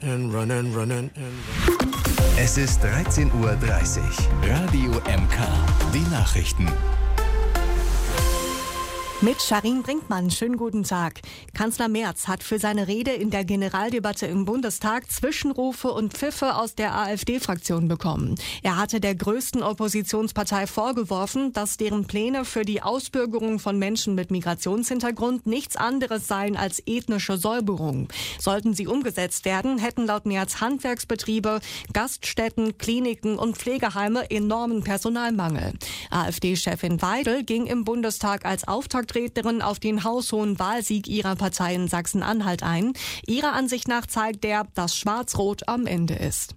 and run and run and run. Es ist 13:30 Uhr. Radio MK. Die Nachrichten. Mit Sharin Brinkmann, schönen guten Tag. Kanzler Merz hat für seine Rede in der Generaldebatte im Bundestag Zwischenrufe und Pfiffe aus der AfD-Fraktion bekommen. Er hatte der größten Oppositionspartei vorgeworfen, dass deren Pläne für die Ausbürgerung von Menschen mit Migrationshintergrund nichts anderes seien als ethnische Säuberung. Sollten sie umgesetzt werden, hätten laut Merz Handwerksbetriebe, Gaststätten, Kliniken und Pflegeheime enormen Personalmangel. AfD-Chefin Weidel ging im Bundestag als Auftaktrednerin auf den haushohen Wahlsieg ihrer Partei in Sachsen-Anhalt ein. Ihrer Ansicht nach zeigt der, dass Schwarz-Rot am Ende ist.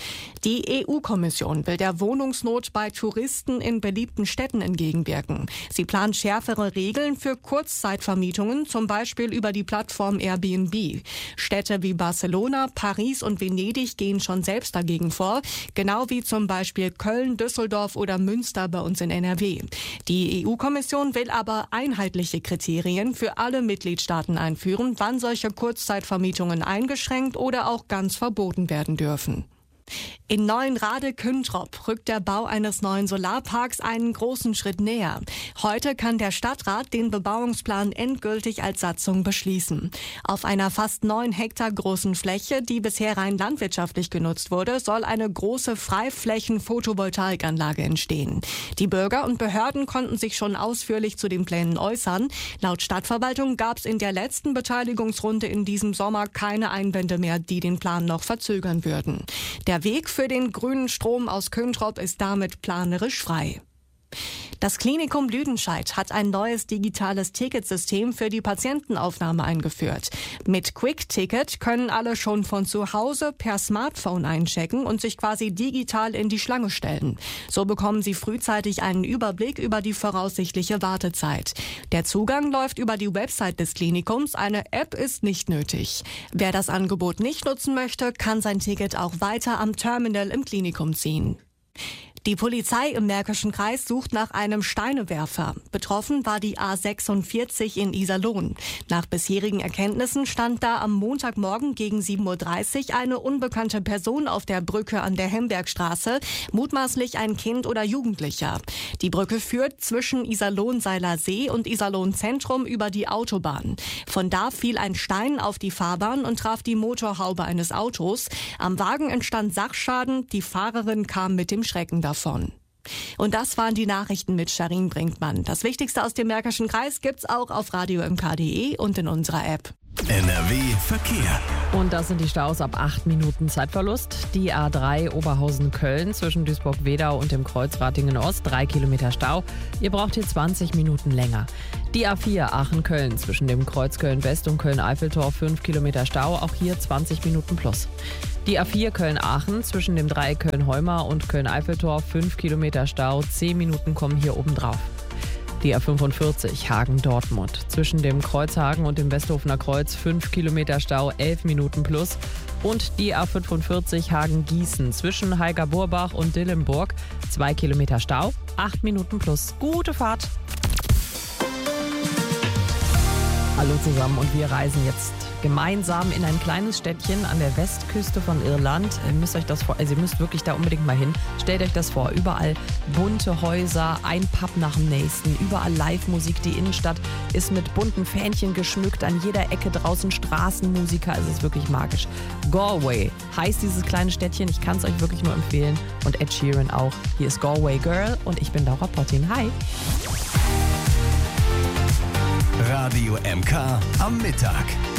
Die EU-Kommission will der Wohnungsnot bei Touristen in beliebten Städten entgegenwirken. Sie plant schärfere Regeln für Kurzzeitvermietungen, zum Beispiel über die Plattform Airbnb. Städte wie Barcelona, Paris und Venedig gehen schon selbst dagegen vor, genau wie zum Beispiel Köln, Düsseldorf oder Münster bei uns in NRW. Die EU-Kommission will aber einheitliche Kriterien für alle Mitgliedstaaten einführen, wann solche Kurzzeitvermietungen eingeschränkt oder auch ganz verboten werden dürfen. In Neuenrade-Küntrop rückt der Bau eines neuen Solarparks einen großen Schritt näher. Heute kann der Stadtrat den Bebauungsplan endgültig als Satzung beschließen. Auf einer fast 9 Hektar großen Fläche, die bisher rein landwirtschaftlich genutzt wurde, soll eine große Freiflächen-Photovoltaikanlage entstehen. Die Bürger und Behörden konnten sich schon ausführlich zu den Plänen äußern. Laut Stadtverwaltung gab es in der letzten Beteiligungsrunde in diesem Sommer keine Einwände mehr, die den Plan noch verzögern würden. Der Weg für den grünen Strom aus Küntrop ist damit planerisch frei. Das Klinikum Lüdenscheid hat ein neues digitales Ticketsystem für die Patientenaufnahme eingeführt. Mit Quick Ticket können alle schon von zu Hause per Smartphone einchecken und sich quasi digital in die Schlange stellen. So bekommen sie frühzeitig einen Überblick über die voraussichtliche Wartezeit. Der Zugang läuft über die Website des Klinikums. Eine App ist nicht nötig. Wer das Angebot nicht nutzen möchte, kann sein Ticket auch weiter am Terminal im Klinikum ziehen. Die Polizei im Märkischen Kreis sucht nach einem Steinewerfer. Betroffen war die A46 in Iserlohn. Nach bisherigen Erkenntnissen stand da am Montagmorgen gegen 7:30 Uhr eine unbekannte Person auf der Brücke an der Hembergstraße, mutmaßlich ein Kind oder Jugendlicher. Die Brücke führt zwischen Iserlohn-Seiler See und Iserlohn-Zentrum über die Autobahn. Von da fiel ein Stein auf die Fahrbahn und traf die Motorhaube eines Autos. Am Wagen entstand Sachschaden, die Fahrerin kam mit dem Schrecken davon. Und das waren die Nachrichten mit Sharin Brinkmann. Das Wichtigste aus dem Märkischen Kreis gibt's auch auf radiomk.de und in unserer App. NRW Verkehr. Und das sind die Staus ab 8 Minuten Zeitverlust. Die A3 Oberhausen-Köln zwischen Duisburg-Wedau und dem Kreuz Ratingen-Ost, 3 Kilometer Stau. Ihr braucht hier 20 Minuten länger. Die A4 Aachen-Köln zwischen dem Kreuz Köln-West und Köln-Eiffeltor, 5 Kilometer Stau, auch hier 20 Minuten plus. Die A4 Köln-Aachen zwischen dem Dreieck Köln-Heumar und Köln-Eiffeltor, 5 Kilometer Stau, 10 Minuten kommen hier oben drauf. Die A45 Hagen-Dortmund zwischen dem Kreuzhagen und dem Westhofener Kreuz, 5 Kilometer Stau, 11 Minuten plus. Und die A45 Hagen-Gießen zwischen Heiger-Burbach und Dillenburg, 2 Kilometer Stau, 8 Minuten plus. Gute Fahrt! Hallo zusammen und wir reisen jetzt gemeinsam in ein kleines Städtchen an der Westküste von Irland. Ihr müsst euch das vor, also ihr müsst wirklich da unbedingt mal hin. Stellt euch das vor, überall bunte Häuser, ein Pub nach dem nächsten, überall Live-Musik. Die Innenstadt ist mit bunten Fähnchen geschmückt, an jeder Ecke draußen Straßenmusiker. Es ist wirklich magisch. Galway heißt dieses kleine Städtchen, ich kann es euch wirklich nur empfehlen. Und Ed Sheeran auch. Hier ist Galway Girl und ich bin Laura Pottin. Hi! Radio MK am Mittag.